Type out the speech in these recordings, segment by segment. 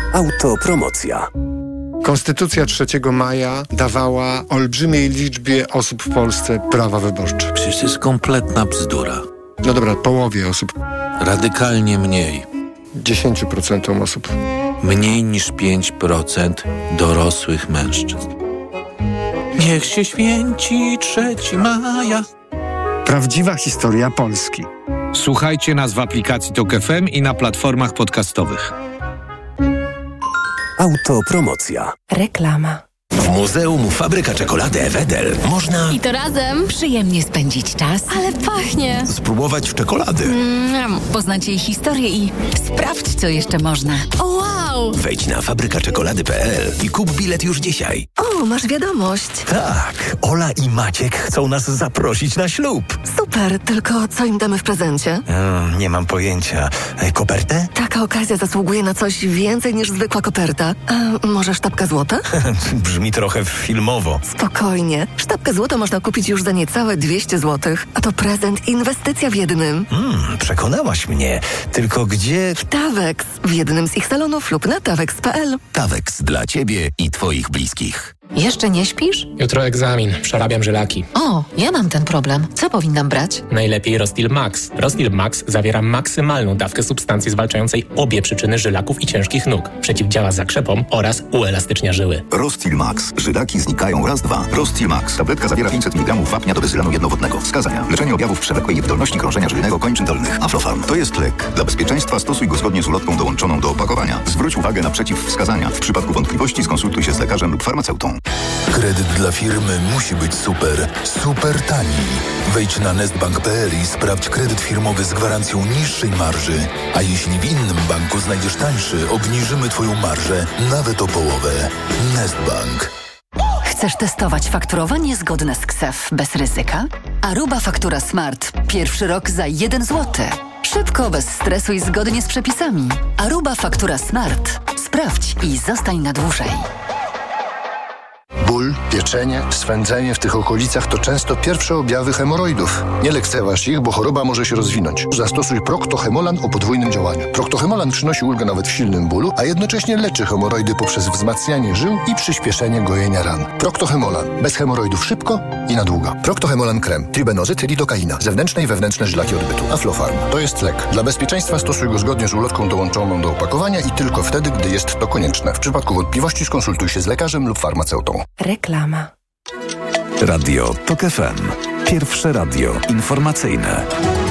Autopromocja. Konstytucja 3 maja dawała olbrzymiej liczbie osób w Polsce prawa wyborcze. Przecież to jest kompletna bzdura. No dobra, połowie osób. Radykalnie mniej. 10% osób. Mniej niż 5% dorosłych mężczyzn. Niech się święci 3 maja. Prawdziwa historia Polski. Słuchajcie nas w aplikacji TOK FM i na platformach podcastowych. Autopromocja. Reklama. W Muzeum Fabryka Czekolady Wedel można... I to razem przyjemnie spędzić czas. Ale pachnie. spróbować czekolady. Poznać jej historię i sprawdź, co jeszcze można. O, wow! Wejdź na fabrykaczekolady.pl i kup bilet już dzisiaj. O, masz wiadomość. Tak, Ola i Maciek chcą nas zaprosić na ślub. Super, tylko co im damy w prezencie? Nie mam pojęcia. Kopertę? Taka okazja zasługuje na coś więcej niż zwykła koperta. A może sztabka złota? Brzmi trochę filmowo. Spokojnie. Sztabkę złota można kupić już za niecałe 200 zł. A to prezent, inwestycja w jednym. Przekonałaś mnie. Tylko gdzie... W Tawex. W jednym z ich salonów lub na tawex.pl. Tawex dla ciebie i twoich bliskich. Jeszcze nie śpisz? Jutro egzamin. Przerabiam żylaki. O, ja mam ten problem. Co powinnam brać? Najlepiej Rostil Max. Rostil Max zawiera maksymalną dawkę substancji zwalczającej obie przyczyny żylaków i ciężkich nóg. Przeciwdziała zakrzepom oraz uelastycznia żyły. Rostil Max. Żylaki znikają raz, dwa. Rostil Max. Tabletka zawiera 500 mg wapnia do bezylanu jednowodnego. Wskazania. Leczenie objawów przewlekłej niewydolności krążenia żylnego kończyn dolnych. Aflofarm. To jest lek. Dla bezpieczeństwa stosuj go zgodnie z ulotką dołączoną do opakowania. Zwróć uwagę na przeciwwskazania. W przypadku wątpliwości skonsultuj się z lekarzem lub farmaceutą. Kredyt dla firmy musi być super. Super tani. Wejdź na nestbank.pl i sprawdź kredyt firmowy z gwarancją niższej marży. A jeśli w innym banku znajdziesz tańszy, obniżymy Twoją marżę nawet o połowę. Nestbank. Chcesz testować fakturowanie zgodne z KSEF bez ryzyka? Aruba Faktura Smart. Pierwszy rok za 1 zł. Szybko, bez stresu i zgodnie z przepisami. Aruba Faktura Smart. Sprawdź i zostań na dłużej. Ból, pieczenie, swędzenie w tych okolicach to często pierwsze objawy hemoroidów. Nie lekceważ ich, bo choroba może się rozwinąć. Zastosuj Procto-Hemolan o podwójnym działaniu. Procto-Hemolan przynosi ulgę nawet w silnym bólu, a jednocześnie leczy hemoroidy poprzez wzmacnianie żył i przyspieszenie gojenia ran. Procto-Hemolan. Bez hemoroidów szybko i na długo. Procto-Hemolan krem. Tribenozyt, lidokaina. Zewnętrzne i wewnętrzne żylaki odbytu. Aflofarm. To jest lek. Dla bezpieczeństwa stosuj go zgodnie z ulotką dołączoną do opakowania i tylko wtedy, gdy jest to konieczne. W przypadku wątpliwości skonsultuj się z lekarzem lub farmaceutą. Reklama. Radio TOK FM. Pierwsze radio informacyjne.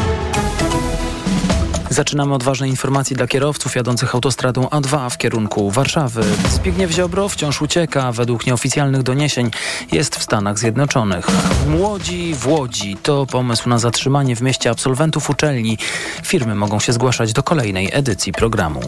Zaczynamy od ważnej informacji dla kierowców jadących autostradą A2 w kierunku Warszawy. Zbigniew Ziobro wciąż ucieka. Według nieoficjalnych doniesień jest w Stanach Zjednoczonych. Młodzi w Łodzi to pomysł na zatrzymanie w mieście absolwentów uczelni. Firmy mogą się zgłaszać do kolejnej edycji programu.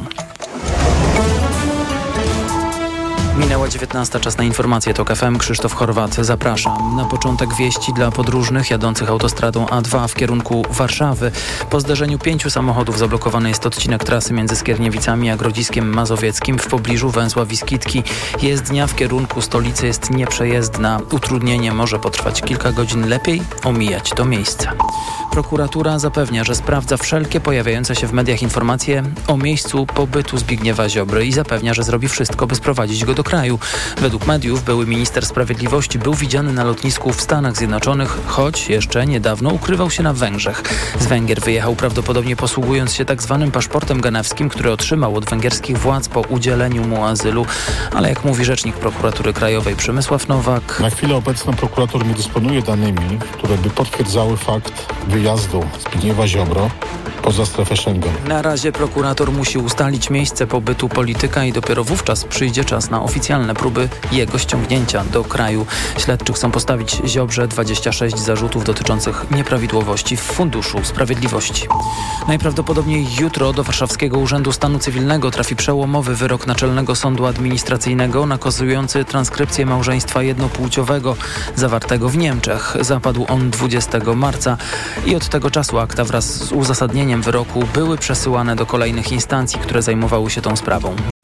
Minęła 19. Czas na informacje TOK FM. Krzysztof Chorwat, zapraszam. Na początek wieści dla podróżnych jadących autostradą A2 w kierunku Warszawy. Po zderzeniu 5 samochodów zablokowany jest odcinek trasy między Skierniewicami a Grodziskiem Mazowieckim w pobliżu węzła Wiskitki. Jezdnia w kierunku stolicy jest nieprzejezdna. Utrudnienie może potrwać kilka godzin. Lepiej omijać to miejsce. Prokuratura zapewnia, że sprawdza wszelkie pojawiające się w mediach informacje o miejscu pobytu Zbigniewa Ziobry i zapewnia, że zrobi wszystko, by sprowadzić go do kraju. Według mediów były minister sprawiedliwości był widziany na lotnisku w Stanach Zjednoczonych, choć jeszcze niedawno ukrywał się na Węgrzech. Z Węgier wyjechał prawdopodobnie posługując się tak zwanym paszportem genewskim, który otrzymał od węgierskich władz po udzieleniu mu azylu. Ale jak mówi rzecznik prokuratury krajowej Przemysław Nowak... Na chwilę obecną prokurator nie dysponuje danymi, które by potwierdzały fakt wyjazdu Zbigniewa Ziobro poza strefę Schengen. Na razie prokurator musi ustalić miejsce pobytu polityka i dopiero wówczas przyjdzie czas na oficjalne próby jego ściągnięcia do kraju. Śledczy chcą postawić Ziobrze 26 zarzutów dotyczących nieprawidłowości w Funduszu Sprawiedliwości. Najprawdopodobniej jutro do Warszawskiego Urzędu Stanu Cywilnego trafi przełomowy wyrok Naczelnego Sądu Administracyjnego nakazujący transkrypcję małżeństwa jednopłciowego zawartego w Niemczech. Zapadł on 20 marca i od tego czasu akta wraz z uzasadnieniem wyroku były przesyłane do kolejnych instancji, które zajmowały się tą sprawą.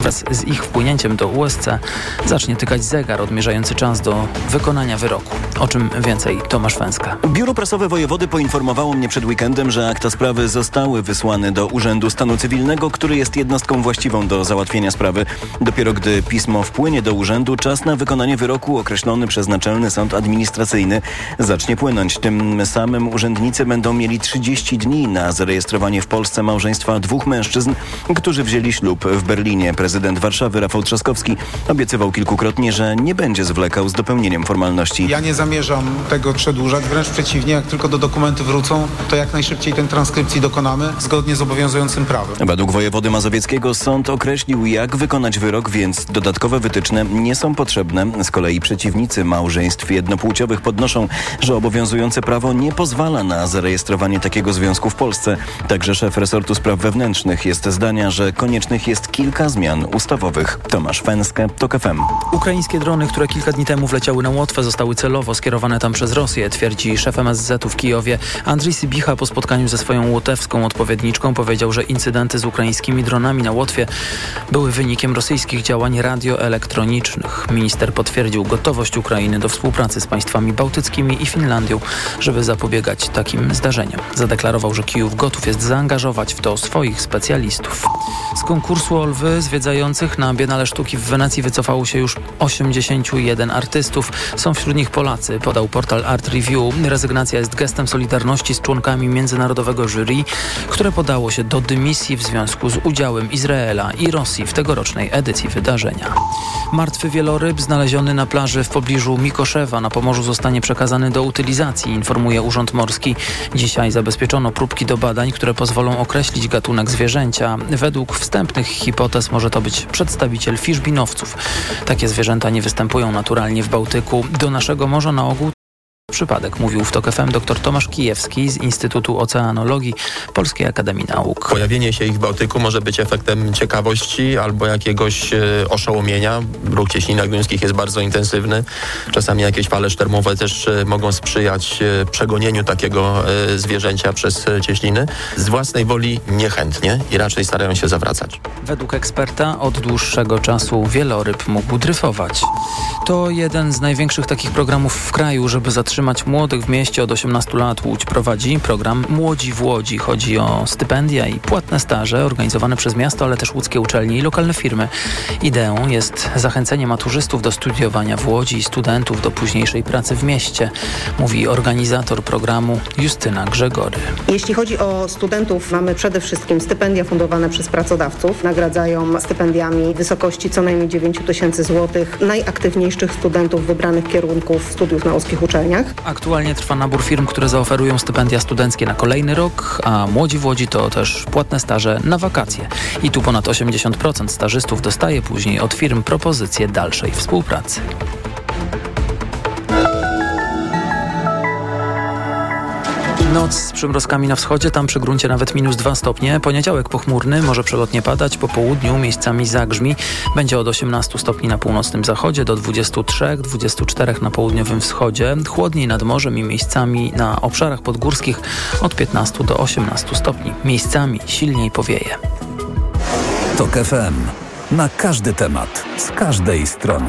Wraz z ich wpłynięciem do USC zacznie tykać zegar odmierzający czas do wykonania wyroku. O czym więcej Tomasz Węska. Biuro Prasowe Wojewody poinformowało mnie przed weekendem, że akta sprawy zostały wysłane do Urzędu Stanu Cywilnego, który jest jednostką właściwą do załatwienia sprawy. Dopiero gdy pismo wpłynie do urzędu, czas na wykonanie wyroku określony przez Naczelny Sąd Administracyjny zacznie płynąć. Tym samym urzędnicy będą mieli 30 dni na zarejestrowanie w Polsce małżeństwa dwóch mężczyzn, którzy wzięli ślub w Berlinie. Prezydent Warszawy Rafał Trzaskowski obiecywał kilkukrotnie, że nie będzie zwlekał z dopełnieniem formalności. Ja nie zamierzam tego przedłużać, wręcz przeciwnie, jak tylko do dokumenty wrócą, to jak najszybciej tej transkrypcji dokonamy, zgodnie z obowiązującym prawem. Według wojewody mazowieckiego sąd określił, jak wykonać wyrok, więc dodatkowe wytyczne nie są potrzebne. Z kolei przeciwnicy małżeństw jednopłciowych podnoszą, że obowiązujące prawo nie pozwala na zarejestrowanie takiego związku w Polsce. Także szef resortu spraw wewnętrznych jest zdania, że koniecznych jest kilka zmian ustawowych. Tomasz Węskę, TOK FM. Ukraińskie drony, które kilka dni temu wleciały na Łotwę, zostały celowo skierowane tam przez Rosję, twierdzi szef MSZ-u w Kijowie. Andrzej Sybicha po spotkaniu ze swoją łotewską odpowiedniczką powiedział, że incydenty z ukraińskimi dronami na Łotwie były wynikiem rosyjskich działań radioelektronicznych. Minister potwierdził gotowość Ukrainy do współpracy z państwami bałtyckimi i Finlandią, żeby zapobiegać takim zdarzeniom. Zadeklarował, że Kijów gotów jest zaangażować w to swoich specjalistów. Z konkursu o lwy zwiedzających na Biennale Sztuki w Wenecji wycofało się już 81 artystów. Są wśród nich Polacy, podał portal Art Review. Rezygnacja jest gestem solidarności z członkami międzynarodowego jury, które podało się do dymisji w związku z udziałem Izraela i Rosji w tegorocznej edycji wydarzenia. Martwy wieloryb znaleziony na plaży w pobliżu Mikoszewa na Pomorzu zostanie przekazany do utylizacji, informuje Urząd Morski. Dzisiaj zabezpieczono próbki do badań, które pozwolą określić gatunek zwierzęcia. Według wstępnych hipotez może to być przedstawiciel fiszbinowców. Takie zwierzęta nie występują naturalnie w Bałtyku. Do naszego morza na ogół przypadek, mówił w TOK FM dr Tomasz Kijewski z Instytutu Oceanologii Polskiej Akademii Nauk. Pojawienie się ich w Bałtyku może być efektem ciekawości albo jakiegoś oszołomienia. Ruch cieśninek duńskich jest bardzo intensywny. Czasami jakieś fale sztormowe też mogą sprzyjać przegonieniu takiego zwierzęcia przez cieśniny. Z własnej woli niechętnie i raczej starają się zawracać. Według eksperta od dłuższego czasu wieloryb mógł dryfować. To jeden z największych takich programów w kraju, żeby zatrzymać młodych w mieście od 18 lat. Łódź prowadzi program Młodzi w Łodzi. Chodzi o stypendia i płatne staże organizowane przez miasto, ale też łódzkie uczelnie i lokalne firmy. Ideą jest zachęcenie maturzystów do studiowania w Łodzi i studentów do późniejszej pracy w mieście, mówi organizator programu Justyna Grzegory. Jeśli chodzi o studentów, mamy przede wszystkim stypendia fundowane przez pracodawców. Nagradzają stypendiami w wysokości co najmniej 9 000 złotych najaktywniejszych studentów wybranych kierunków studiów na łódzkich uczelniach. Aktualnie trwa nabór firm, które zaoferują stypendia studenckie na kolejny rok, a Młodzi w Łodzi to też płatne staże na wakacje. I tu ponad 80% stażystów dostaje później od firm propozycje dalszej współpracy. Noc z przymrozkami na wschodzie, tam przy gruncie nawet -2 stopnie. Poniedziałek pochmurny, może przelotnie padać. Po południu miejscami zagrzmi. Będzie od 18 stopni na północnym zachodzie do 23-24 na południowym wschodzie. Chłodniej nad morzem i miejscami na obszarach podgórskich od 15 do 18 stopni. Miejscami silniej powieje. TOK FM. Na każdy temat, z każdej strony.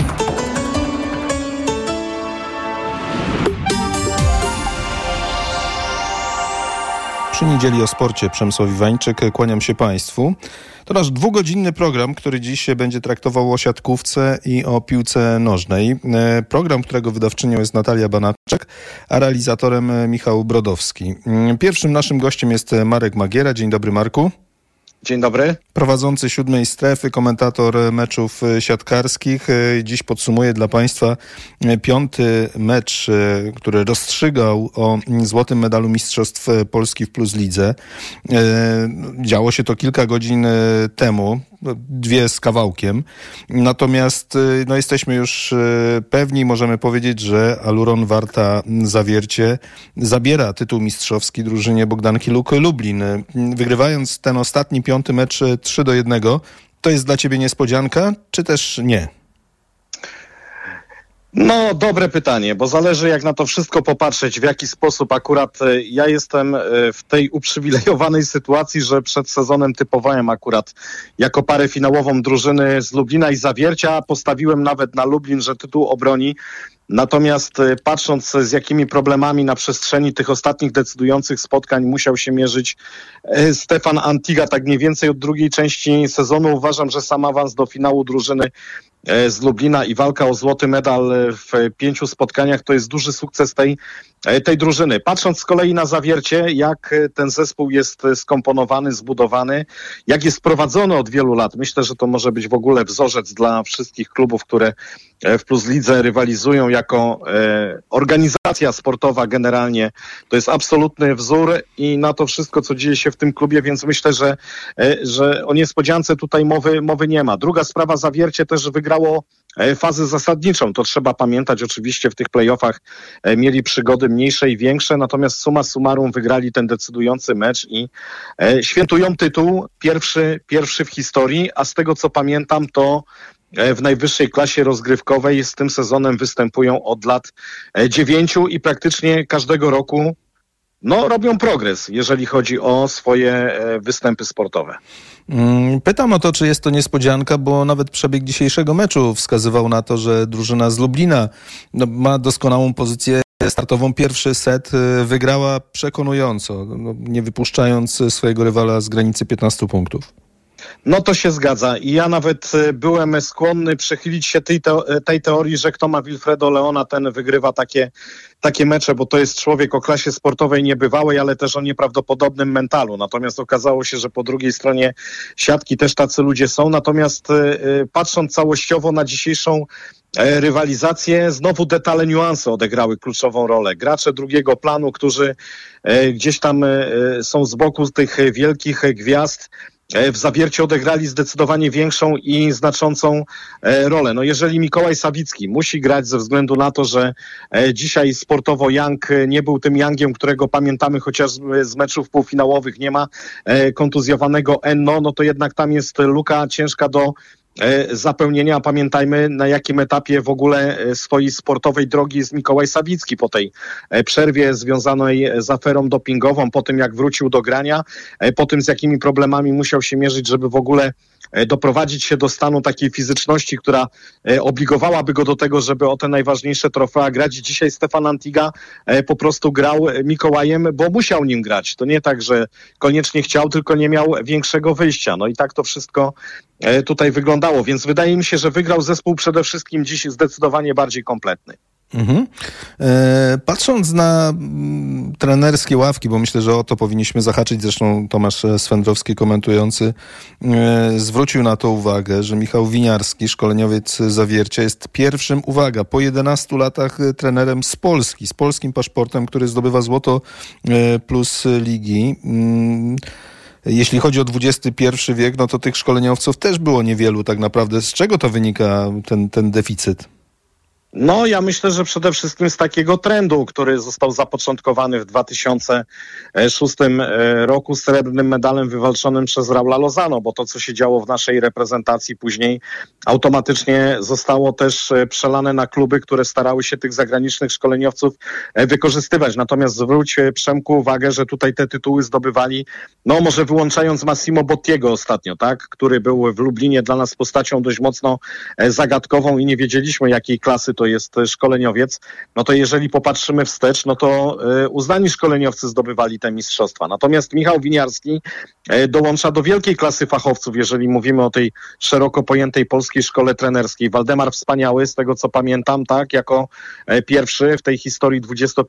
Przy niedzieli o sporcie Przemysław Iwańczyk, kłaniam się Państwu. To nasz 2-godzinny program, który dziś będzie traktował o siatkówce i o piłce nożnej. Program, którego wydawczynią jest Natalia Banaczek, a realizatorem Michał Brodowski. Pierwszym naszym gościem jest Marek Magiera. Dzień dobry, Marku. Dzień dobry. Prowadzący Siódmej Strefy, komentator meczów siatkarskich. Dziś podsumuję dla Państwa 5. mecz, który rozstrzygał o złotym medalu Mistrzostw Polski w Plus Lidze. Działo się to kilka godzin temu, 2 z kawałkiem. Natomiast jesteśmy już pewni, możemy powiedzieć, że Aluron Warta Zawiercie zabiera tytuł mistrzowski drużynie Bogdanki Lublin. Wygrywając ten ostatni 5. mecz 3-1, to jest dla Ciebie niespodzianka, czy też nie? No, dobre pytanie, bo zależy jak na to wszystko popatrzeć, w jaki sposób akurat ja jestem w tej uprzywilejowanej sytuacji, że przed sezonem typowałem akurat jako parę finałową drużyny z Lublina i Zawiercia. Postawiłem nawet na Lublin, że tytuł obroni. Natomiast patrząc z jakimi problemami na przestrzeni tych ostatnich decydujących spotkań musiał się mierzyć Stefan Antiga, tak mniej więcej od drugiej części sezonu, uważam, że sam awans do finału drużyny z Lublina i walka o złoty medal w 5 spotkaniach to jest duży sukces tej drużyny. Patrząc z kolei na Zawiercie, jak ten zespół jest skomponowany, zbudowany, jak jest prowadzony od wielu lat, myślę, że to może być w ogóle wzorzec dla wszystkich klubów, które w Plus Lidze rywalizują jako organizacja sportowa generalnie. To jest absolutny wzór i na to wszystko, co dzieje się w tym klubie, więc myślę, że o niespodziance tutaj mowy nie ma. Druga sprawa, Zawiercie też wygrało fazę zasadniczą. To trzeba pamiętać. Oczywiście w tych playoffach mieli przygody mniejsze i większe, natomiast summa summarum wygrali ten decydujący mecz i świętują tytuł pierwszy w historii, a z tego co pamiętam to w najwyższej klasie rozgrywkowej z tym sezonem występują od lat 9 i praktycznie każdego roku robią progres, jeżeli chodzi o swoje występy sportowe. Pytam o to, czy jest to niespodzianka, bo nawet przebieg dzisiejszego meczu wskazywał na to, że drużyna z Lublina ma doskonałą pozycję startową. Pierwszy set wygrała przekonująco, nie wypuszczając swojego rywala z granicy 15 punktów. No to się zgadza i ja nawet byłem skłonny przechylić się tej teorii, że kto ma Wilfredo Leona, ten wygrywa takie mecze, bo to jest człowiek o klasie sportowej niebywałej, ale też o nieprawdopodobnym mentalu. Natomiast okazało się, że po drugiej stronie siatki też tacy ludzie są. Natomiast patrząc całościowo na dzisiejszą rywalizację, znowu detale, niuanse odegrały kluczową rolę. Gracze drugiego planu, którzy gdzieś tam są z boku tych wielkich gwiazd, w Zawierciu odegrali zdecydowanie większą i znaczącą rolę. No jeżeli Mikołaj Sawicki musi grać ze względu na to, że dzisiaj sportowo Young nie był tym Youngiem, którego pamiętamy chociażby z meczów półfinałowych, nie ma kontuzjowanego Enno, no to jednak tam jest luka ciężka do zapełnienia. Pamiętajmy, na jakim etapie w ogóle swojej sportowej drogi jest Mikołaj Sawicki po tej przerwie związanej z aferą dopingową, po tym jak wrócił do grania, po tym z jakimi problemami musiał się mierzyć, żeby w ogóle doprowadzić się do stanu takiej fizyczności, która obligowałaby go do tego, żeby o te najważniejsze trofea grać. Dzisiaj Stefan Antiga po prostu grał Mikołajem, bo musiał nim grać. To nie tak, że koniecznie chciał, tylko nie miał większego wyjścia. No i tak to wszystko tutaj wyglądało, więc wydaje mi się, że wygrał zespół przede wszystkim dziś zdecydowanie bardziej kompletny. Patrząc na trenerskie ławki, bo myślę, że o to powinniśmy zahaczyć, zresztą Tomasz Swędrowski komentujący zwrócił na to uwagę, że Michał Winiarski, szkoleniowiec Zawiercia, jest pierwszym, uwaga, po 11 latach trenerem z Polski, z polskim paszportem, który zdobywa złoto plus ligi. Jeśli chodzi o XXI wiek, no to tych szkoleniowców też było niewielu tak naprawdę. Z czego to wynika ten deficyt? No, ja myślę, że przede wszystkim z takiego trendu, który został zapoczątkowany w 2006 roku srebrnym medalem wywalczonym przez Raula Lozano, bo to, co się działo w naszej reprezentacji później automatycznie zostało też przelane na kluby, które starały się tych zagranicznych szkoleniowców wykorzystywać. Natomiast zwróć, Przemku, uwagę, że tutaj te tytuły zdobywali, no może wyłączając Massimo Bottiego ostatnio, tak, który był w Lublinie dla nas postacią dość mocno zagadkową i nie wiedzieliśmy, jakiej klasy to jest szkoleniowiec, no to jeżeli popatrzymy wstecz, no to uznani szkoleniowcy zdobywali te mistrzostwa. Natomiast Michał Winiarski dołącza do wielkiej klasy fachowców, jeżeli mówimy o tej szeroko pojętej polskiej szkole trenerskiej. Waldemar Wspaniały, z tego co pamiętam, tak, jako pierwszy w tej historii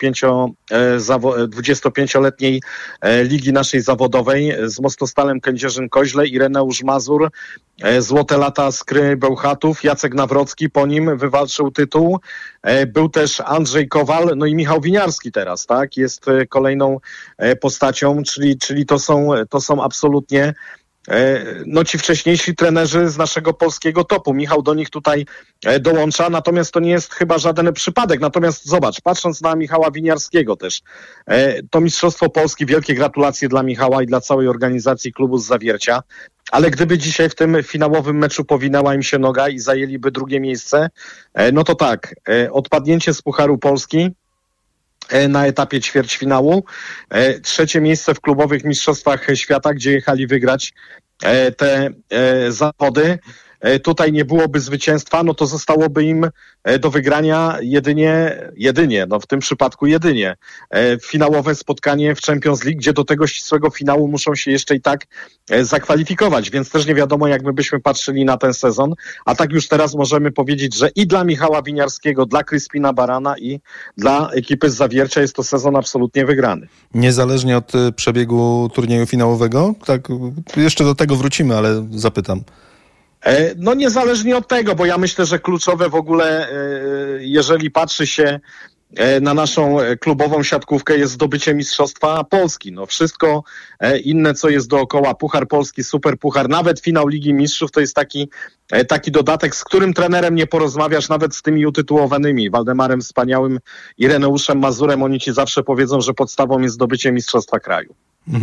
25-letniej ligi naszej zawodowej z Mostostalem Kędzierzyn-Koźle, Ireneusz Mazur, złote lata Skry Bełchatów, Jacek Nawrocki po nim wywalczył tytuł. Był też Andrzej Kowal, no i Michał Winiarski teraz, tak, jest kolejną postacią, czyli to są absolutnie ci wcześniejsi trenerzy z naszego polskiego topu. Michał do nich tutaj dołącza, natomiast to nie jest chyba żaden przypadek. Natomiast zobacz, patrząc na Michała Winiarskiego też, to Mistrzostwo Polski, wielkie gratulacje dla Michała i dla całej organizacji klubu z Zawiercia, ale gdyby dzisiaj w tym finałowym meczu powinęła im się noga i zajęliby drugie miejsce, no to tak, odpadnięcie z Pucharu Polski na etapie ćwierćfinału, trzecie miejsce w klubowych mistrzostwach świata, gdzie jechali wygrać te zawody. Tutaj nie byłoby zwycięstwa, no to zostałoby im do wygrania jedynie, w tym przypadku jedynie finałowe spotkanie w Champions League, gdzie do tego ścisłego finału muszą się jeszcze i tak zakwalifikować, więc też nie wiadomo, jak my byśmy patrzyli na ten sezon, a tak już teraz możemy powiedzieć, że i dla Michała Winiarskiego, dla Crispina Barana i dla ekipy z Zawiercia jest to sezon absolutnie wygrany. Niezależnie od przebiegu turnieju finałowego? Tak, jeszcze do tego wrócimy, ale zapytam. No niezależnie od tego, bo ja myślę, że kluczowe w ogóle, jeżeli patrzy się na naszą klubową siatkówkę, jest zdobycie Mistrzostwa Polski. No wszystko inne, co jest dookoła, Puchar Polski, Superpuchar, nawet finał Ligi Mistrzów, to jest taki dodatek, z którym trenerem nie porozmawiasz, nawet z tymi utytułowanymi, Waldemarem Wspaniałym i Ireneuszem Mazurem, oni ci zawsze powiedzą, że podstawą jest zdobycie Mistrzostwa kraju.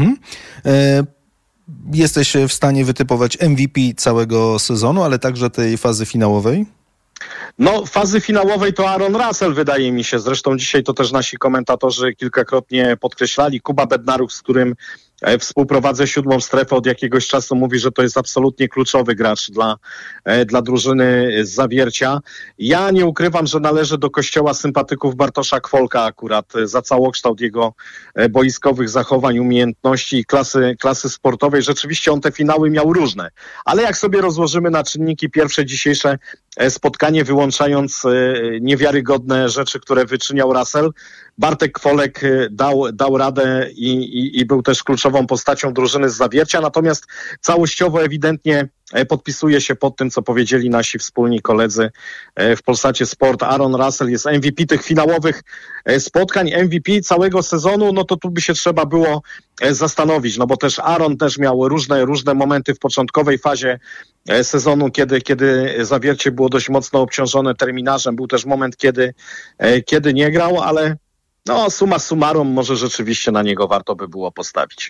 Jesteś w stanie wytypować MVP całego sezonu, ale także tej fazy finałowej? No, fazy finałowej to Aaron Russell, wydaje mi się. Zresztą dzisiaj to też nasi komentatorzy kilkakrotnie podkreślali. Kuba Bednaruk, z którym współprowadzę 7. strefę od jakiegoś czasu, mówi, że to jest absolutnie kluczowy gracz dla drużyny z Zawiercia. Ja nie ukrywam, że należę do kościoła sympatyków Bartosza Kwolka akurat za całokształt jego boiskowych zachowań, umiejętności i klasy sportowej. Rzeczywiście on te finały miał różne. Ale jak sobie rozłożymy na czynniki pierwsze dzisiejsze spotkanie, wyłączając niewiarygodne rzeczy, które wyczyniał Russell, Bartek Kwolek dał radę i był też kluczową postacią drużyny z Zawiercia, natomiast całościowo ewidentnie podpisuje się pod tym, co powiedzieli nasi wspólni koledzy w Polsacie Sport. Aaron Russell jest MVP tych finałowych spotkań, MVP całego sezonu, no to tu by się trzeba było zastanowić, no bo też Aaron też miał różne momenty w początkowej fazie sezonu, kiedy Zawiercie było dość mocno obciążone terminarzem. Był też moment, kiedy nie grał, ale no summa summarum może rzeczywiście na niego warto by było postawić.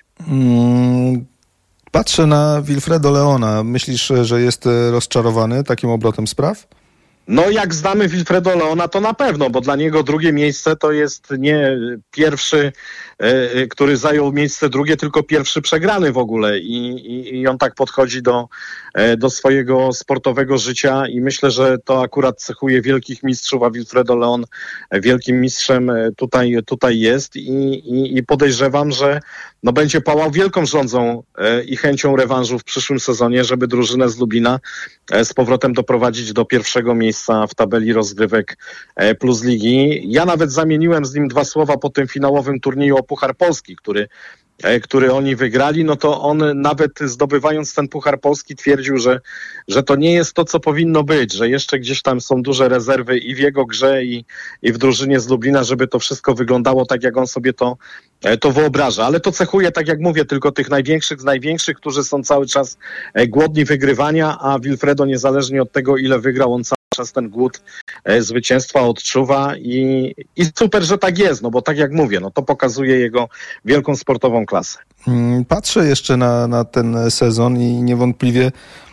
Patrzę na Wilfredo Leona. Myślisz, że jest rozczarowany takim obrotem spraw? No jak znamy Wilfredo Leona, to na pewno, bo dla niego drugie miejsce to jest nie pierwszy, który zajął miejsce drugie, tylko pierwszy przegrany w ogóle i on tak podchodzi do swojego sportowego życia i myślę, że to akurat cechuje wielkich mistrzów, a Wilfredo Leon wielkim mistrzem tutaj jest i podejrzewam, że no będzie pałał wielką żądzą i chęcią rewanżu w przyszłym sezonie, żeby drużynę z Lublina z powrotem doprowadzić do pierwszego miejsca w tabeli rozgrywek Plus Ligi. Ja nawet zamieniłem z nim 2 słowa po tym finałowym turnieju o Puchar Polski, który oni wygrali, no to on nawet zdobywając ten Puchar Polski twierdził, że to nie jest to, co powinno być, że jeszcze gdzieś tam są duże rezerwy i w jego grze i w drużynie z Lublina, żeby to wszystko wyglądało tak, jak on sobie to wyobraża. Ale to cechuje, tak jak mówię, tylko tych największych z największych, którzy są cały czas głodni wygrywania, a Wilfredo niezależnie od tego, ile wygrał, on cały czas ten głód zwycięstwa odczuwa i super, że tak jest, no bo tak jak mówię, no to pokazuje jego wielką sportową klasę. Patrzę jeszcze na ten sezon i niewątpliwie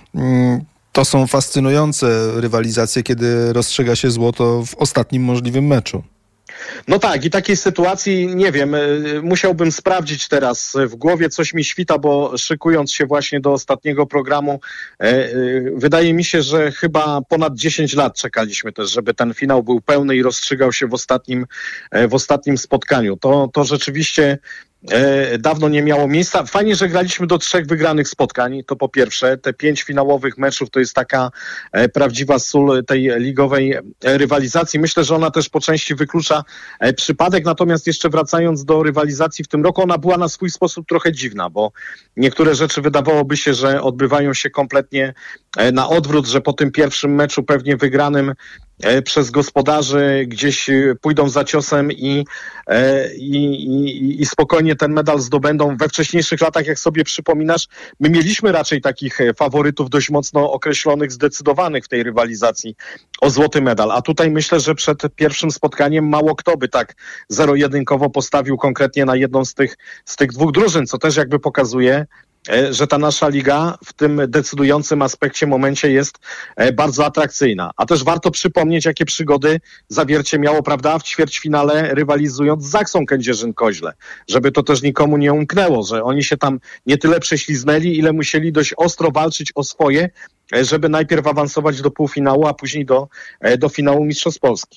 to są fascynujące rywalizacje, kiedy rozstrzyga się złoto w ostatnim możliwym meczu. No tak, i takiej sytuacji, nie wiem, musiałbym sprawdzić teraz. W głowie coś mi świta, bo szykując się właśnie do ostatniego programu, wydaje mi się, że chyba ponad 10 lat czekaliśmy też, żeby ten finał był pełny i rozstrzygał się w ostatnim spotkaniu. To rzeczywiście dawno nie miało miejsca. Fajnie, że graliśmy do 3 wygranych spotkań, to po pierwsze. Te 5 finałowych meczów to jest taka prawdziwa sól tej ligowej rywalizacji. Myślę, że ona też po części wyklucza przypadek, natomiast jeszcze wracając do rywalizacji w tym roku, ona była na swój sposób trochę dziwna, bo niektóre rzeczy wydawałoby się, że odbywają się kompletnie na odwrót, że po tym pierwszym meczu pewnie wygranym przez gospodarzy gdzieś pójdą za ciosem i spokojnie ten medal zdobędą. We wcześniejszych latach, jak sobie przypominasz, my mieliśmy raczej takich faworytów dość mocno określonych, zdecydowanych w tej rywalizacji o złoty medal. A tutaj myślę, że przed pierwszym spotkaniem mało kto by tak zero-jedynkowo postawił konkretnie na jedną z tych dwóch drużyn, co też jakby pokazuje, że ta nasza liga w tym decydującym aspekcie, momencie jest bardzo atrakcyjna. A też warto przypomnieć, jakie przygody Zawiercie miało, prawda, w ćwierćfinale rywalizując z Zaksą Kędzierzyn-Koźle. Żeby to też nikomu nie umknęło, że oni się tam nie tyle prześliznęli, ile musieli dość ostro walczyć o swoje, żeby najpierw awansować do półfinału, a później do finału Mistrzostw Polski.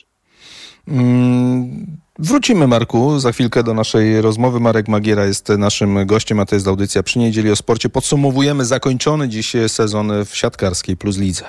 Wrócimy, Marku, za chwilkę do naszej rozmowy. Marek Magiera jest naszym gościem, a to jest audycja Przy Niedzieli o Sporcie. Podsumowujemy zakończony dziś sezon w siatkarskiej Plus Lidze.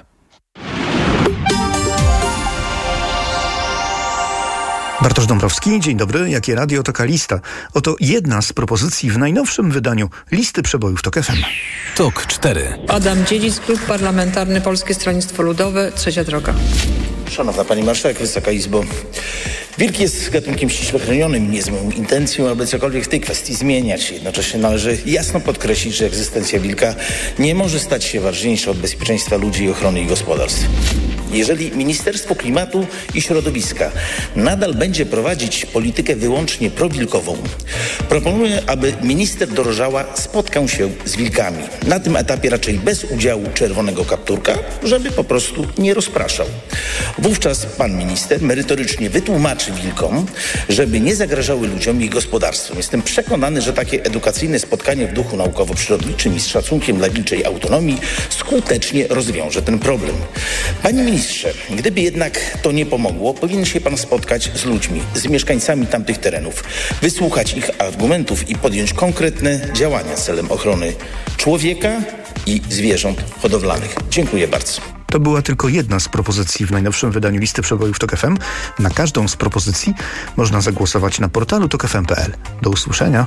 Bartosz Dąbrowski, dzień dobry. Jakie radio, taka lista. Oto jedna z propozycji w najnowszym wydaniu listy przebojów TOK FM. TOK 4. Adam Dziedzic, Klub Parlamentarny Polskie Stronnictwo Ludowe, Trzecia Droga. Szanowna Pani Marszałek, Wysoka Izbo. Wilk jest gatunkiem ściśle chronionym. Nie z moją intencją, aby cokolwiek w tej kwestii zmieniać. Jednocześnie należy jasno podkreślić, że egzystencja wilka nie może stać się ważniejsza od bezpieczeństwa ludzi i ochrony ich gospodarstw. Jeżeli Ministerstwo Klimatu i Środowiska nadal będzie prowadzić politykę wyłącznie prowilkową, proponuję, aby minister Dorożała spotkał się z wilkami. Na tym etapie raczej bez udziału czerwonego kapturka, żeby po prostu nie rozpraszał. Wówczas pan minister merytorycznie wytłumaczy wilkom, żeby nie zagrażały ludziom i gospodarstwom. Jestem przekonany, że takie edukacyjne spotkanie w duchu naukowo-przyrodniczym i z szacunkiem dla wilczej autonomii skutecznie rozwiąże ten problem. Panie ministrze, gdyby jednak to nie pomogło, powinien się pan spotkać z ludźmi, z mieszkańcami tamtych terenów, wysłuchać ich argumentów i podjąć konkretne działania celem ochrony człowieka i zwierząt hodowlanych. Dziękuję bardzo. To była tylko jedna z propozycji w najnowszym wydaniu listy przebojów TOK FM. Na każdą z propozycji można zagłosować na portalu tokfm.pl. Do usłyszenia.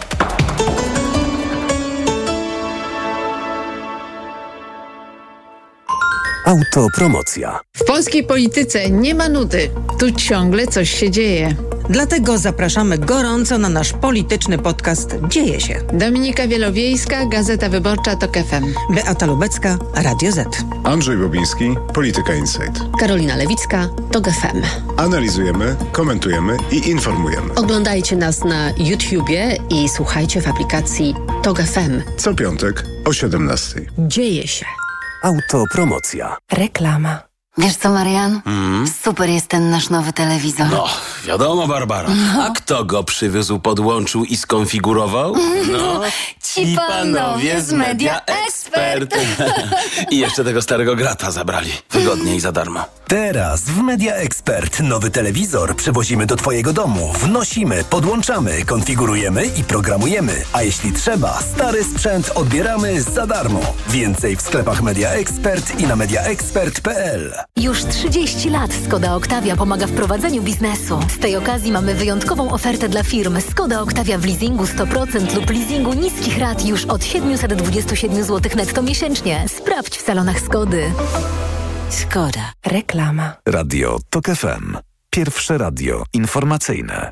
Autopromocja. W polskiej polityce nie ma nudy. Tu ciągle coś się dzieje. Dlatego zapraszamy gorąco na nasz polityczny podcast Dzieje się. Dominika Wielowiejska, Gazeta Wyborcza TOK FM. Beata Lubecka, Radio Z. Andrzej Bobiński, Polityka Insight. Karolina Lewicka, TOK FM. Analizujemy, komentujemy i informujemy. Oglądajcie nas na YouTubie i słuchajcie w aplikacji TOK FM. Co piątek o 17:00. Dzieje się. Autopromocja. Reklama. Wiesz co, Marian? Super jest ten nasz nowy telewizor. No, wiadomo, Barbara. A kto go przywiózł, podłączył i skonfigurował? No, ci panowie z Media Expert. I jeszcze tego starego grata zabrali. Wygodnie i za darmo. Teraz w Media Expert nowy telewizor przywozimy do Twojego domu. Wnosimy, podłączamy, konfigurujemy i programujemy. A jeśli trzeba, stary sprzęt odbieramy za darmo. Więcej w sklepach Media Expert i na mediaexpert.pl. Już 30 lat Skoda Octavia pomaga w prowadzeniu biznesu. Z tej okazji mamy wyjątkową ofertę dla firm. Skoda Octavia w leasingu 100% lub leasingu niskich rat już od 727 zł netto miesięcznie. Sprawdź w salonach Skody. Skoda. Reklama. Radio TOK FM. Pierwsze radio informacyjne.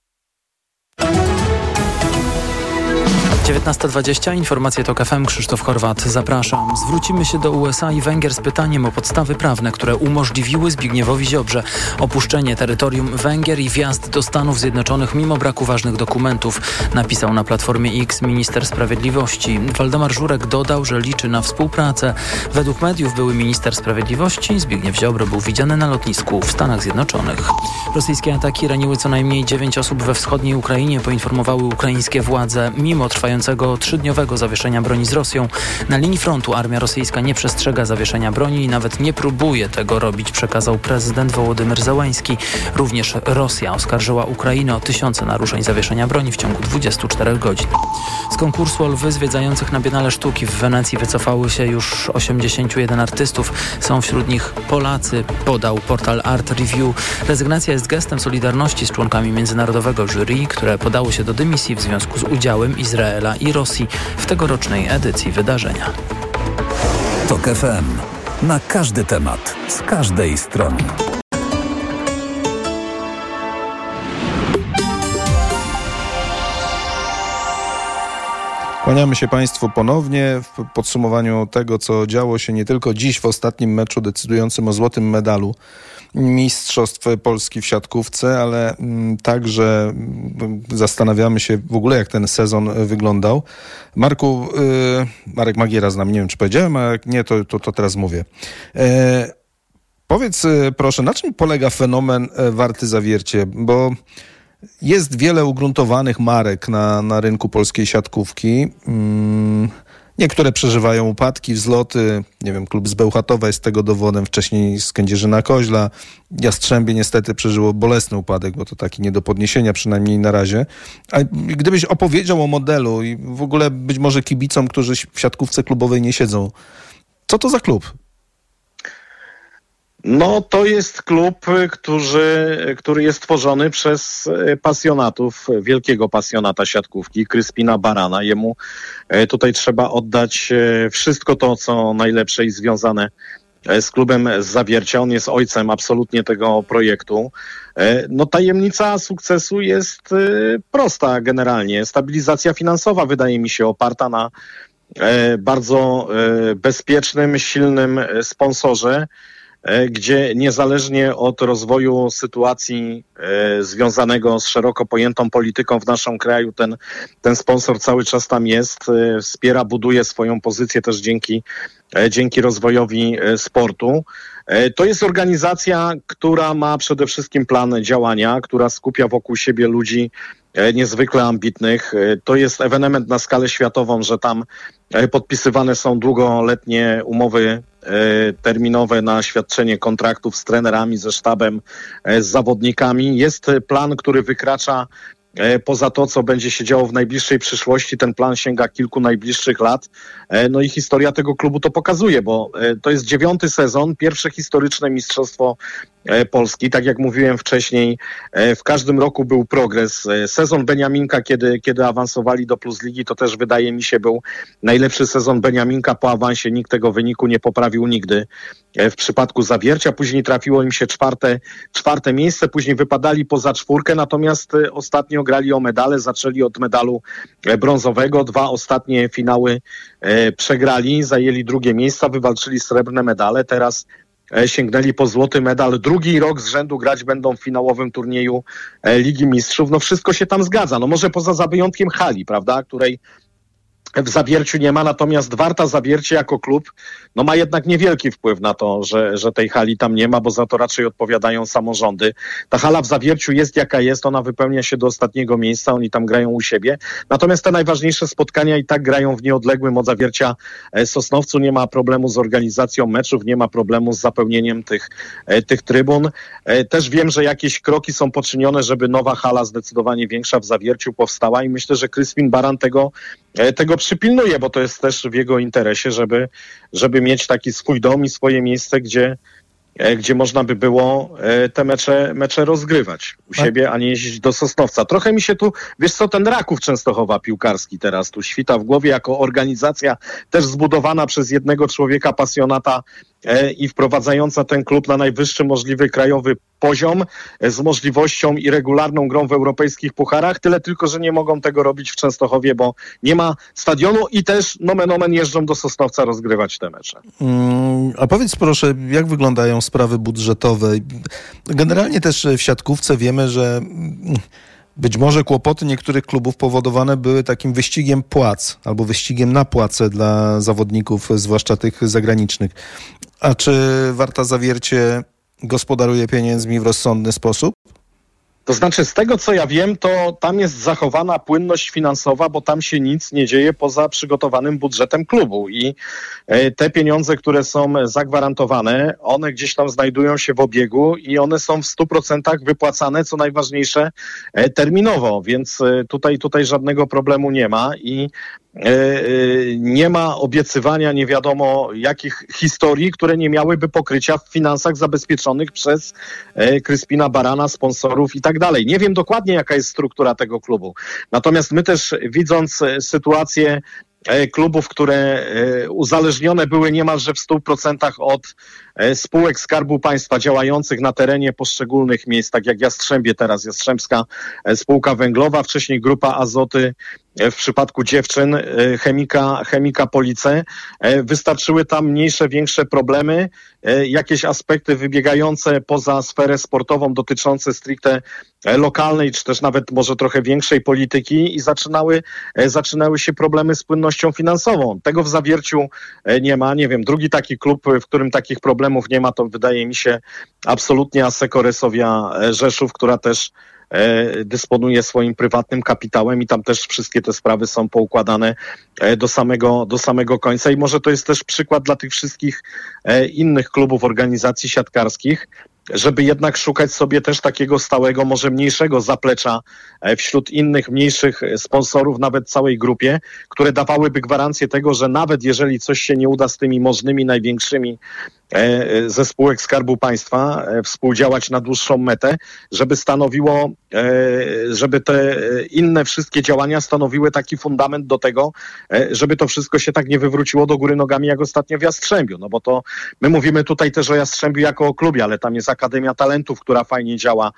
19:20, informacje TOK FM, Krzysztof Horwat, zapraszam. Zwrócimy się do USA i Węgier z pytaniem o podstawy prawne, które umożliwiły Zbigniewowi Ziobrze opuszczenie terytorium Węgier i wjazd do Stanów Zjednoczonych mimo braku ważnych dokumentów, napisał na Platformie X minister sprawiedliwości. Waldemar Żurek dodał, że liczy na współpracę. Według mediów były minister sprawiedliwości Zbigniew Ziobro był widziany na lotnisku w Stanach Zjednoczonych. Rosyjskie ataki raniły co najmniej 9 osób we wschodniej Ukrainie, poinformowały ukraińskie władze. Mimo trwającego 3-dniowego zawieszenia broni z Rosją, na linii frontu armia rosyjska nie przestrzega zawieszenia broni i nawet nie próbuje tego robić, przekazał prezydent Wołodymyr Zełański. Również Rosja oskarżyła Ukrainę o tysiące naruszeń zawieszenia broni w ciągu 24 godzin. Z konkursu o lwy zwiedzających na Biennale Sztuki w Wenecji wycofały się już 81 artystów. Są wśród nich Polacy, podał portal Art Review. Rezygnacja jest gestem solidarności z członkami międzynarodowego jury, które podało się do dymisji w związku z udziałem Izraela i Rosji w tegorocznej edycji wydarzenia. TOK FM. na każdy temat, z każdej strony. Kłaniamy się Państwu ponownie w podsumowaniu tego, co działo się nie tylko dziś w ostatnim meczu decydującym o złotym medalu Mistrzostw Polski w siatkówce, ale także zastanawiamy się w ogóle, jak ten sezon wyglądał. Marek Magiera z nami, nie wiem, czy powiedziałem, a jak nie, to teraz mówię. Powiedz proszę, na czym polega fenomen Warty Zawiercie, bo jest wiele ugruntowanych marek na rynku polskiej siatkówki. Niektóre przeżywają upadki, wzloty. Nie wiem, klub z Bełchatowa jest tego dowodem, wcześniej z Kędzierzyna-Koźla. Jastrzębie niestety przeżyło bolesny upadek, bo to taki nie do podniesienia, przynajmniej na razie. A gdybyś opowiedział o modelu i w ogóle być może kibicom, którzy w siatkówce klubowej nie siedzą, co to za klub? No, to jest klub, który jest tworzony przez pasjonatów, wielkiego pasjonata siatkówki, Kryspina Barana. Jemu tutaj trzeba oddać wszystko to, co najlepsze i związane z klubem z Zawiercia. On jest ojcem absolutnie tego projektu. No, tajemnica sukcesu jest prosta generalnie. Stabilizacja finansowa, wydaje mi się, oparta na bardzo bezpiecznym, silnym sponsorze, gdzie niezależnie od rozwoju sytuacji związanego z szeroko pojętą polityką w naszym kraju, ten sponsor cały czas tam jest, wspiera, buduje swoją pozycję też dzięki rozwojowi sportu. To jest organizacja, która ma przede wszystkim plan działania, która skupia wokół siebie ludzi niezwykle ambitnych. To jest ewenement na skalę światową, że tam podpisywane są długoletnie umowy terminowe na świadczenie kontraktów z trenerami, ze sztabem, z zawodnikami. Jest plan, który wykracza poza to, co będzie się działo w najbliższej przyszłości. Ten plan sięga kilku najbliższych lat. No i historia tego klubu to pokazuje, bo to jest 9. sezon, pierwsze historyczne Mistrzostwo Polski. Tak jak mówiłem wcześniej, w każdym roku był progres. Sezon Beniaminka, kiedy awansowali do Plus Ligi, to też wydaje mi się był najlepszy sezon Beniaminka po awansie. Nikt tego wyniku nie poprawił nigdy w przypadku Zawiercia. Później trafiło im się czwarte miejsce, później wypadali poza czwórkę, natomiast ostatnio grali o medale, zaczęli od medalu brązowego. 2 ostatnie finały przegrali, zajęli drugie miejsca, wywalczyli srebrne medale. Teraz sięgnęli po złoty medal. Drugi rok z rzędu grać będą w finałowym turnieju Ligi Mistrzów. No wszystko się tam zgadza. No może poza wyjątkiem hali, prawda, której w Zawierciu nie ma, natomiast Warta Zawiercie jako klub no ma jednak niewielki wpływ na to, że tej hali tam nie ma, bo za to raczej odpowiadają samorządy. Ta hala w Zawierciu jest jaka jest, ona wypełnia się do ostatniego miejsca, oni tam grają u siebie, natomiast te najważniejsze spotkania i tak grają w nieodległym od Zawiercia Sosnowcu. Nie ma problemu z organizacją meczów, nie ma problemu z zapełnieniem tych trybun. Też wiem, że jakieś kroki są poczynione, żeby nowa hala zdecydowanie większa w Zawierciu powstała i myślę, że Kryspin Baran tego przypilnuje, bo to jest też w jego interesie, żeby mieć taki swój dom i swoje miejsce, gdzie można by było te mecze rozgrywać u siebie, a nie jeździć do Sosnowca. Trochę mi się tu, wiesz co, ten Raków Częstochowa piłkarski teraz tu świta w głowie jako organizacja też zbudowana przez jednego człowieka, pasjonata i wprowadzająca ten klub na najwyższy możliwy krajowy poziom z możliwością i regularną grą w europejskich pucharach. Tyle tylko, że nie mogą tego robić w Częstochowie, bo nie ma stadionu i też nomen omen jeżdżą do Sosnowca rozgrywać te mecze. A powiedz proszę, jak wyglądają sprawy budżetowe? Generalnie też w siatkówce wiemy, że być może kłopoty niektórych klubów powodowane były takim wyścigiem płac albo wyścigiem na płace dla zawodników, zwłaszcza tych zagranicznych. A czy Warta Zawiercie gospodaruje pieniędzmi w rozsądny sposób? To znaczy, z tego co ja wiem, to tam jest zachowana płynność finansowa, bo tam się nic nie dzieje poza przygotowanym budżetem klubu i te pieniądze, które są zagwarantowane, one gdzieś tam znajdują się w obiegu i one są w 100% wypłacane, co najważniejsze, terminowo, więc tutaj żadnego problemu nie ma i nie ma obiecywania nie wiadomo jakich historii, które nie miałyby pokrycia w finansach zabezpieczonych przez Kryspina Barana, sponsorów i tak dalej. Nie wiem dokładnie, jaka jest struktura tego klubu. Natomiast my też, widząc sytuację klubów, które uzależnione były niemalże w 100% od spółek Skarbu Państwa działających na terenie poszczególnych miejsc, tak jak Jastrzębie teraz, Jastrzębska Spółka Węglowa, wcześniej Grupa Azoty w przypadku dziewczyn, Chemika Police. Wystarczyły tam mniejsze, większe problemy, jakieś aspekty wybiegające poza sferę sportową, dotyczące stricte lokalnej, czy też nawet może trochę większej polityki i zaczynały się problemy z płynnością finansową. Tego w Zawierciu nie ma. Nie wiem, drugi taki klub, w którym takich problemów nie ma, to wydaje mi się absolutnie Asseco Resovia Rzeszów, która też dysponuje swoim prywatnym kapitałem i tam też wszystkie te sprawy są poukładane do samego końca i może to jest też przykład dla tych wszystkich innych klubów, organizacji siatkarskich, żeby jednak szukać sobie też takiego stałego, może mniejszego zaplecza wśród innych mniejszych sponsorów, nawet całej grupie, które dawałyby gwarancję tego, że nawet jeżeli coś się nie uda z tymi możnymi, największymi ze spółek Skarbu Państwa współdziałać na dłuższą metę, żeby te inne wszystkie działania stanowiły taki fundament do tego, żeby to wszystko się tak nie wywróciło do góry nogami jak ostatnio w Jastrzębiu, no bo to my mówimy tutaj też o Jastrzębiu jako o klubie, ale tam jest Akademia Talentów, która fajnie działa,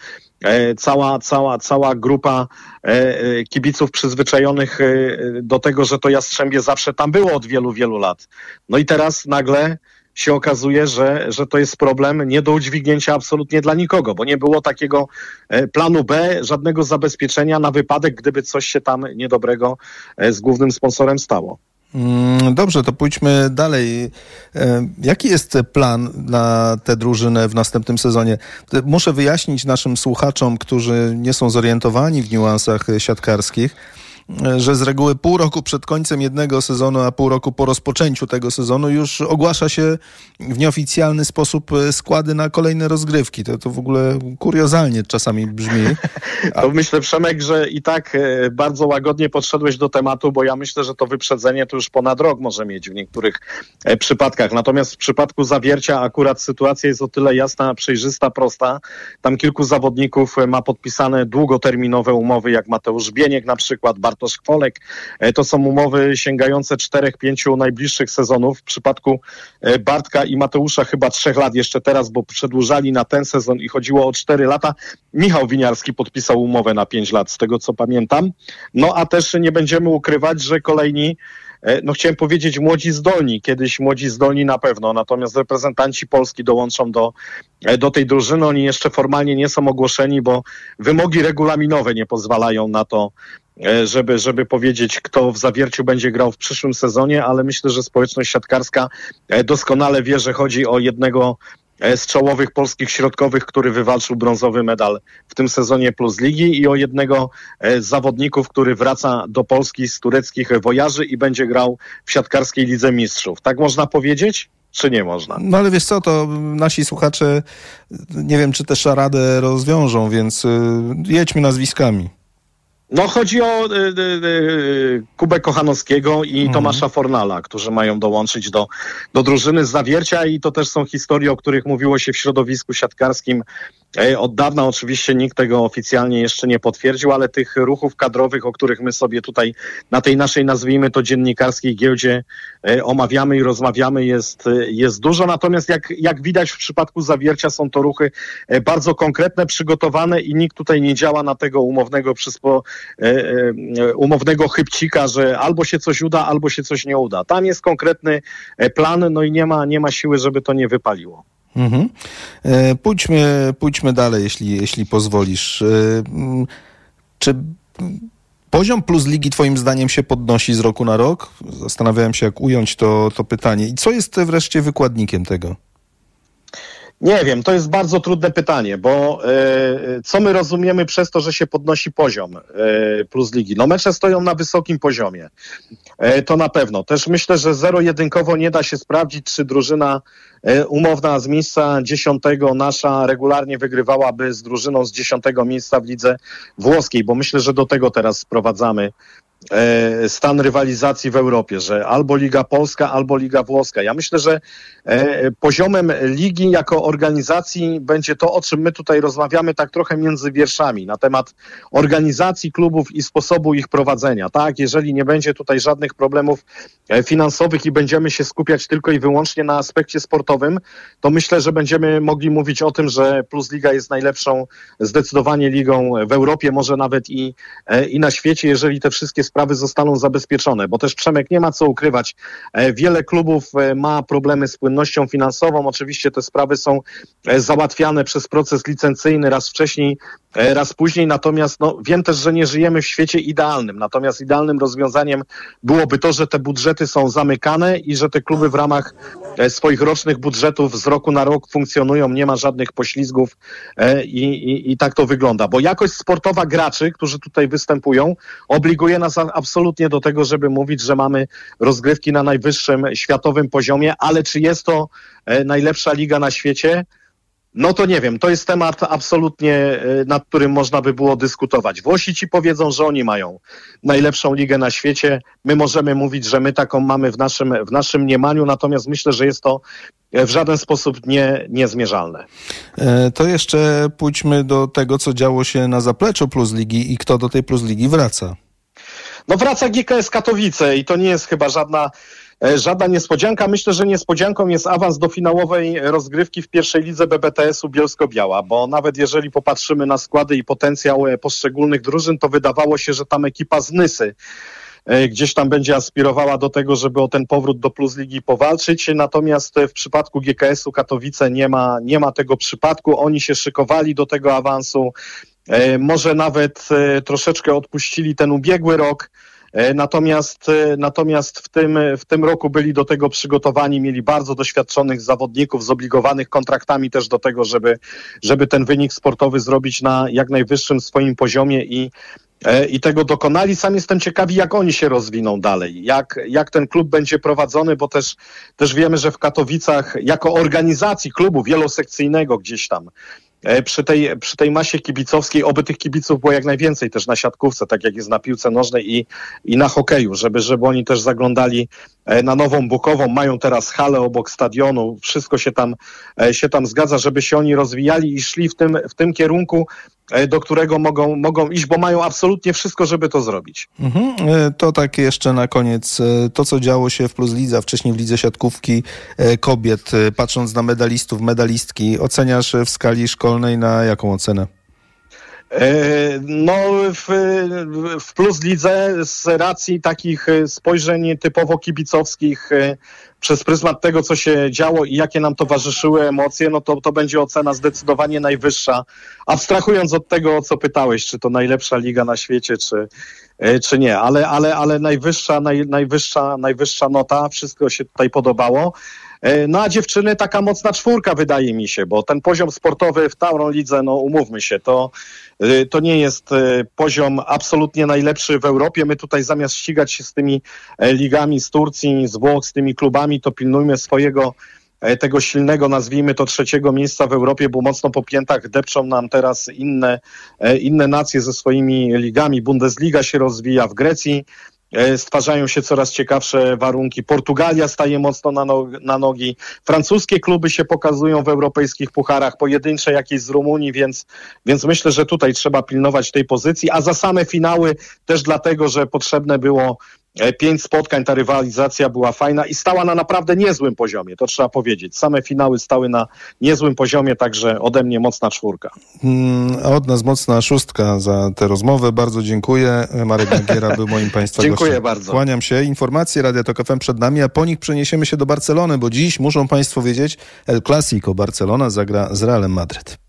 cała grupa kibiców przyzwyczajonych do tego, że to Jastrzębie zawsze tam było od wielu, wielu lat. No i teraz nagle się okazuje, że to jest problem nie do udźwignięcia absolutnie dla nikogo, bo nie było takiego planu B, żadnego zabezpieczenia na wypadek, gdyby coś się tam niedobrego z głównym sponsorem stało. Dobrze, to pójdźmy dalej. Jaki jest plan na tę drużynę w następnym sezonie? Muszę wyjaśnić naszym słuchaczom, którzy nie są zorientowani w niuansach siatkarskich, że z reguły pół roku przed końcem jednego sezonu, a pół roku po rozpoczęciu tego sezonu już ogłasza się w nieoficjalny sposób składy na kolejne rozgrywki. To w ogóle kuriozalnie czasami brzmi. To myślę, Przemek, że i tak bardzo łagodnie podszedłeś do tematu, bo ja myślę, że to wyprzedzenie to już ponad rok może mieć w niektórych przypadkach. Natomiast w przypadku Zawiercia akurat sytuacja jest o tyle jasna, przejrzysta, prosta. Tam kilku zawodników ma podpisane długoterminowe umowy, jak Mateusz Bieniek na przykład, Bartosz Kwolek. To są umowy sięgające 4-5 najbliższych sezonów. W przypadku Bartka i Mateusza chyba 3 lat jeszcze teraz, bo przedłużali na ten sezon i chodziło o 4 lata. Michał Winiarski podpisał umowę na 5 lat, z tego co pamiętam. No a też nie będziemy ukrywać, że kolejni, no chciałem powiedzieć młodzi zdolni, kiedyś młodzi zdolni na pewno, natomiast reprezentanci Polski dołączą do tej drużyny. Oni jeszcze formalnie nie są ogłoszeni, bo wymogi regulaminowe nie pozwalają na to, żeby powiedzieć, kto w Zawierciu będzie grał w przyszłym sezonie, ale myślę, że społeczność siatkarska doskonale wie, że chodzi o jednego z czołowych polskich środkowych, który wywalczył brązowy medal w tym sezonie Plus Ligi i o jednego z zawodników, który wraca do Polski z tureckich Wojaży i będzie grał w siatkarskiej Lidze Mistrzów. Tak można powiedzieć? Czy nie można? No ale wiesz co, to nasi słuchacze nie wiem, czy tę szaradę rozwiążą, więc jedźmy nazwiskami. No chodzi o Kubę Kochanowskiego i Tomasza Fornala, którzy mają dołączyć do drużyny z Zawiercia i to też są historie, o których mówiło się w środowisku siatkarskim od dawna. Oczywiście nikt tego oficjalnie jeszcze nie potwierdził, ale tych ruchów kadrowych, o których my sobie tutaj na tej naszej, nazwijmy to, dziennikarskiej giełdzie omawiamy i rozmawiamy, jest dużo. Natomiast jak widać w przypadku Zawiercia są to ruchy bardzo konkretne, przygotowane i nikt tutaj nie działa na tego umownego chybcika, że albo się coś uda, albo się coś nie uda. Tam jest konkretny plan, no i nie ma siły, żeby to nie wypaliło. Mhm. Pójdźmy dalej, jeśli pozwolisz. Czy poziom Plus Ligi twoim zdaniem się podnosi z roku na rok? Zastanawiałem się, jak ująć to pytanie. I co jest wreszcie wykładnikiem tego? Nie wiem, to jest bardzo trudne pytanie, bo co my rozumiemy przez to, że się podnosi poziom Plus Ligi? No mecze stoją na wysokim poziomie, to na pewno. Też myślę, że zero-jedynkowo nie da się sprawdzić, czy drużyna umowna z miejsca 10 nasza regularnie wygrywałaby z drużyną z 10 miejsca w lidze włoskiej, bo myślę, że do tego teraz sprowadzamy stan rywalizacji w Europie, że albo Liga Polska, albo Liga Włoska. Ja myślę, że poziomem ligi jako organizacji będzie to, o czym my tutaj rozmawiamy tak trochę między wierszami, na temat organizacji klubów i sposobu ich prowadzenia. Tak, jeżeli nie będzie tutaj żadnych problemów finansowych i będziemy się skupiać tylko i wyłącznie na aspekcie sportowym, to myślę, że będziemy mogli mówić o tym, że Plus Liga jest najlepszą zdecydowanie ligą w Europie, może nawet i na świecie, jeżeli te wszystkie sprawy zostaną zabezpieczone, bo też Przemek, nie ma co ukrywać. Wiele klubów ma problemy z płynnością finansową. Oczywiście te sprawy są załatwiane przez proces licencyjny raz wcześniej, raz później, natomiast wiem też, że nie żyjemy w świecie idealnym. Natomiast idealnym rozwiązaniem byłoby to, że te budżety są zamykane i że te kluby w ramach swoich rocznych budżetów z roku na rok funkcjonują, nie ma żadnych poślizgów i tak to wygląda. Bo jakość sportowa graczy, którzy tutaj występują, obliguje nas absolutnie do tego, żeby mówić, że mamy rozgrywki na najwyższym światowym poziomie, ale czy jest to najlepsza liga na świecie? No to nie wiem, to jest temat absolutnie, nad którym można by było dyskutować. Włosi ci powiedzą, że oni mają najlepszą ligę na świecie. My możemy mówić, że my taką mamy w naszym mniemaniu, natomiast myślę, że jest to w żaden sposób niezmierzalne. To jeszcze pójdźmy do tego, co działo się na zapleczu Plus Ligi i kto do tej Plus Ligi wraca. No wraca GKS Katowice i to nie jest chyba żadna niespodzianka. Myślę, że niespodzianką jest awans do finałowej rozgrywki w pierwszej lidze BBTS-u Bielsko-Biała, bo nawet jeżeli popatrzymy na składy i potencjał poszczególnych drużyn, to wydawało się, że tam ekipa z Nysy gdzieś tam będzie aspirowała do tego, żeby o ten powrót do Plus Ligi powalczyć. Natomiast w przypadku GKS-u Katowice nie ma tego przypadku. Oni się szykowali do tego awansu. Może nawet troszeczkę odpuścili ten ubiegły rok. Natomiast w tym roku byli do tego przygotowani, mieli bardzo doświadczonych zawodników, zobligowanych kontraktami też do tego, żeby ten wynik sportowy zrobić na jak najwyższym swoim poziomie i tego dokonali. Sam jestem ciekawi, jak oni się rozwiną dalej, jak ten klub będzie prowadzony, bo też wiemy, że w Katowicach jako organizacji klubu wielosekcyjnego gdzieś tam przy tej masie kibicowskiej, oby tych kibiców było jak najwięcej też na siatkówce, tak jak jest na piłce nożnej i na hokeju, żeby oni też zaglądali na Nową Bukową, mają teraz halę obok stadionu, wszystko się tam zgadza, żeby się oni rozwijali i szli w tym kierunku, do którego mogą iść, bo mają absolutnie wszystko, żeby to zrobić. To tak jeszcze na koniec. To, co działo się w Plus Lidze, a wcześniej w Lidze Siatkówki Kobiet, patrząc na medalistów, medalistki, oceniasz w skali szkolnej na jaką ocenę? No w Plus Lidze z racji takich spojrzeń typowo kibicowskich przez pryzmat tego, co się działo i jakie nam towarzyszyły emocje, no to będzie ocena zdecydowanie najwyższa. Abstrahując od tego, o co pytałeś, czy to najlepsza liga na świecie, czy nie, ale najwyższa nota, wszystko się tutaj podobało. No a dziewczyny taka mocna 4, wydaje mi się, bo ten poziom sportowy w Tauron Lidze, no umówmy się, to nie jest poziom absolutnie najlepszy w Europie. My tutaj zamiast ścigać się z tymi ligami z Turcji, z Włoch, z tymi klubami, to pilnujmy tego silnego, nazwijmy to 3. miejsca w Europie, bo mocno po piętach depczą nam teraz inne nacje ze swoimi ligami. Bundesliga się rozwija w Grecji. Stwarzają się coraz ciekawsze warunki. Portugalia staje mocno na nogi. Francuskie kluby się pokazują w europejskich pucharach, pojedyncze jakieś z Rumunii, więc myślę, że tutaj trzeba pilnować tej pozycji, a za same finały też dlatego, że potrzebne było 5 spotkań, ta rywalizacja była fajna i stała na naprawdę niezłym poziomie, to trzeba powiedzieć. Same finały stały na niezłym poziomie, także ode mnie mocna 4. A od nas mocna 6 za tę rozmowę. Bardzo dziękuję. Marek Nagiera był moim Państwa Dziękuję gościem. bardzo. Kłaniam się. Informacje Radia Tok FM przed nami, a po nich przeniesiemy się do Barcelony, bo dziś muszą Państwo wiedzieć, El Clasico Barcelona zagra z Realem Madryt.